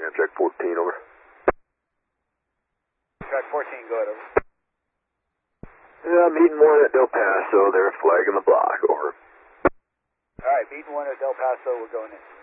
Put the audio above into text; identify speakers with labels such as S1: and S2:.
S1: check 14, over.
S2: Track 14, go ahead, over.
S1: Yeah, meeting 1 at Del Paso, they're flagging the block, over.
S2: Alright, meeting 1 at Del Paso, we're going in.